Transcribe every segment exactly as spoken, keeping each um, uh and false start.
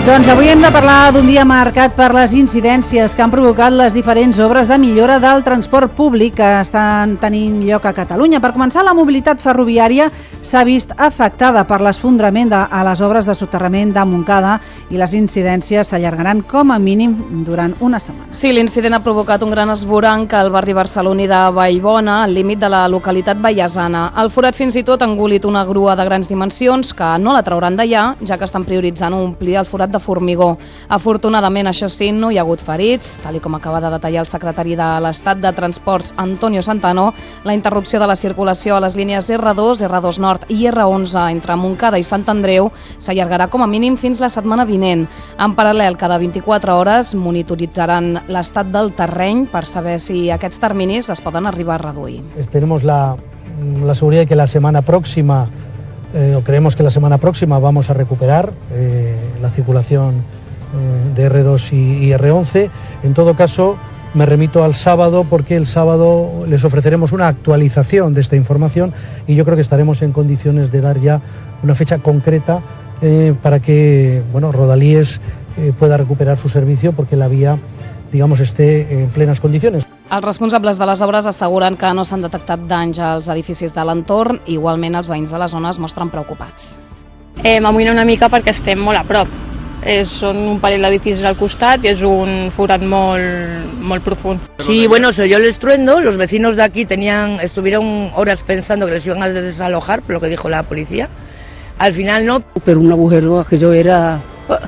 Doncs avui hem de parlar d'un dia marcat per les incidències que han provocat les diferents obres de millora del transport públic que estan tenint lloc a Catalunya. Per començar, la mobilitat ferroviària s'ha vist afectada per l'esfondrament de, a les obres de soterrament de Montcada i les incidències s'allargaran com a mínim durant una setmana. Sí, l'incident ha provocat un gran esvoranc al barri barceloní de Vallbona, al límit de la localitat vallesana. El forat fins i tot ha engolit una grua de grans dimensions que no la trauran d'allà, ja que estan prioritzant omplir el forat de formigó. Afortunadament, això sí, no hi ha hagut ferits. Tal com acaba de detallar el secretari de l'Estat de Transports, Antonio Santano, la interrupció de la circulació a les línies erre dos, erre dos Nord i erre onze entre Montcada i Sant Andreu s'allargarà com a mínim fins la setmana vinent. En paral·lel, cada vint-i-quatre hores monitoritzaran l'estat del terreny per saber si aquests terminis es poden arribar a reduir. Tenemos la, la seguridad de que la semana próxima Eh, o creemos que la semana próxima vamos a recuperar eh, la circulación eh, de erre dos y, y erre once. En todo caso, me remito al sábado porque el sábado les ofreceremos una actualización de esta información y yo creo que estaremos en condiciones de dar ya una fecha concreta eh, para que bueno, Rodalies eh, pueda recuperar su servicio porque la vía, digamos, esté en plenas condiciones. Els responsables de les obres asseguren que no s'han detectat danys als edificis de l'entorn. Igualment, els veïns de la zona es mostren preocupats. Eh, M'amoïna una mica perquè estem molt a prop. Eh, són un parell d'edificis al costat i és un forat molt, molt profund. Sí, bueno, se oyó el estruendo. Los vecinos de aquí tenían, estuvieron horas pensando que les iban a desalojar, por lo que dijo la policía. Al final no. Pero un agujero que yo era...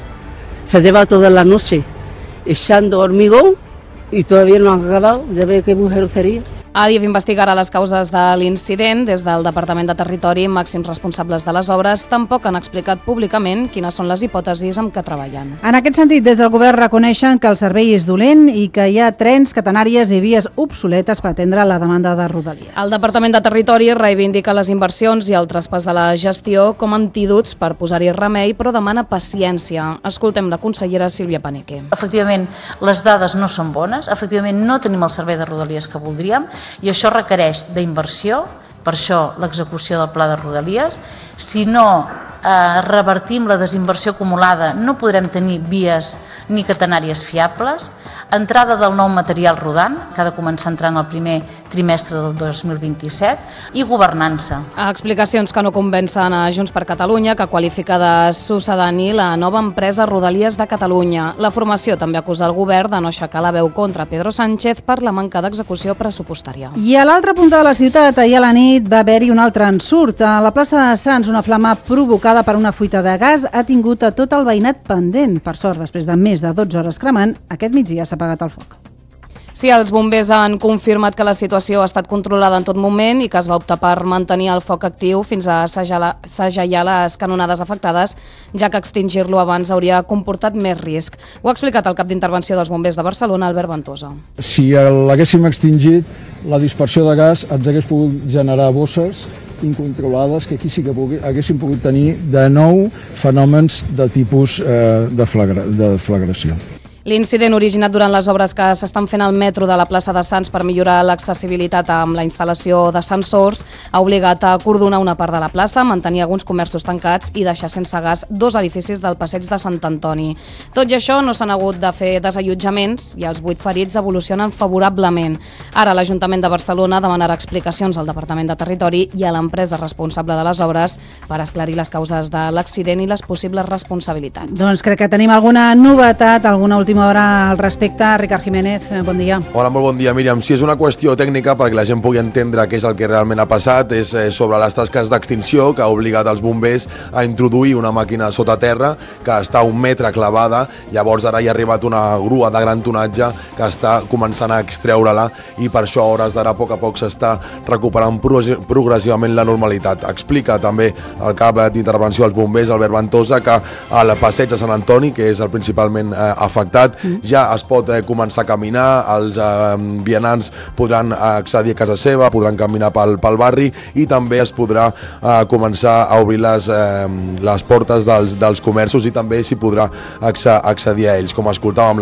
Se lleva toda la noche echando hormigón y todavía no han acabado, ya ve qué agujero sería. Adif investigarà les causes de l'incident. Des del Departament de Territori, màxims responsables de les obres tampoc han explicat públicament quines són les hipòtesis amb què treballen. En aquest sentit, des del govern reconeixen que el servei és dolent i que hi ha trens, catenàries i vies obsoletes per atendre la demanda de Rodalies. El Departament de Territori reivindica les inversions i el traspàs de la gestió com a antídots per posar-hi remei, però demana paciència. Escoltem la consellera Sílvia Paneque. Efectivament, les dades no són bones, efectivament no tenim el servei de Rodalies que voldríem, i això requereix d'inversió, per això l'execució del pla de Rodalies. Si no eh, revertim la desinversió acumulada, no podrem tenir vies ni catenàries fiables. Entrada del nou material rodant, que ha de començar entrant el primer trimestre del dos mil vint-i-set, i governança. Explicacions que no convencen a Junts per Catalunya, que qualifica de sucedani la nova empresa Rodalies de Catalunya. La formació també acusa el govern de no aixecar la veu contra Pedro Sánchez per la manca d'execució pressupostària. I a l'altra punta de la ciutat, ahir a la nit, va haver-hi un altre ensurt. A la plaça de Sants, una flama provocada per una fuita de gas ha tingut a tot el veïnat pendent. Per sort, després de més de dotze hores cremant, aquest migdia s'ha apagat el foc. Sí, els bombers han confirmat que la situació ha estat controlada en tot moment i que es va optar per mantenir el foc actiu fins a segellar les canonades afectades, ja que extingir-lo abans hauria comportat més risc. Ho ha explicat el cap d'intervenció dels bombers de Barcelona, Albert Ventosa. Si l'haguéssim extingit, la dispersió de gas ens hagués pogut generar bosses incontrolades que aquí sí que pugui, haguéssim pogut tenir de nou fenòmens de tipus eh, de, flagra, de flagració. L'incident originat durant les obres que s'estan fent al metro de la plaça de Sants per millorar l'accessibilitat amb la instal·lació de sensors ha obligat a acordonar una part de la plaça, mantenir alguns comerços tancats i deixar sense gas dos edificis del passeig de Sant Antoni. Tot i això, no s'han hagut de fer desallotjaments i els vuit ferits evolucionen favorablement. Ara l'Ajuntament de Barcelona demanarà explicacions al Departament de Territori i a l'empresa responsable de les obres per esclarir les causes de l'accident i les possibles responsabilitats. Doncs crec que tenim alguna novetat, alguna última hora al respecte. Ricard Jiménez, bon dia. Hola, molt bon dia, Míriam. Si és una qüestió tècnica perquè la gent pugui entendre què és el que realment ha passat, és sobre les tasques d'extinció que ha obligat els bombers a introduir una màquina sota terra que està a un metre clavada. Llavors ara hi ha arribat una grua de gran tonatge que està començant a extreure-la i per això a hores d'ara a poc a poc s'està recuperant progressivament la normalitat. Explica també el cap d'intervenció dels bombers, Albert Ventosa, que al passeig de Sant Antoni, que és el principalment eh, afectat, ja es pot eh, començar a caminar, els eh, vianants podran accedir a casa seva, podran caminar pel, pel barri i també es podrà eh, començar a obrir les, eh, les portes dels, dels comerços i també s'hi podrà accedir a ells. Com escoltàvem,